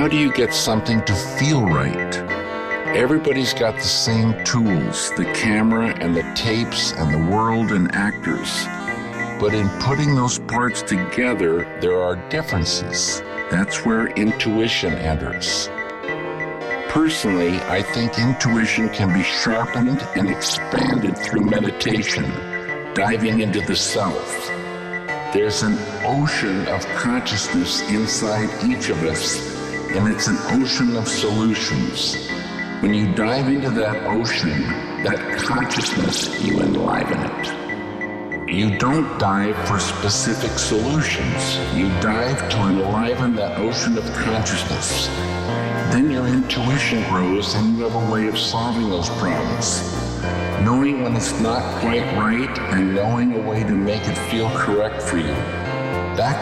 how do you get something to feel right? Everybody's got the same tools, the camera and the tapes and the world and actors. But in putting those parts together, there are differences. That's where intuition enters. Personally, I think intuition can be sharpened and expanded through meditation, diving into the self. There's an ocean of consciousness inside each of us, and it's an ocean of solutions. When you dive into that ocean, that consciousness, you enliven it. You don't dive for specific solutions. You dive to enliven that ocean of consciousness. Then your intuition grows and you have a way of solving those problems. Knowing when it's not quite right and knowing a way to make it feel correct for you.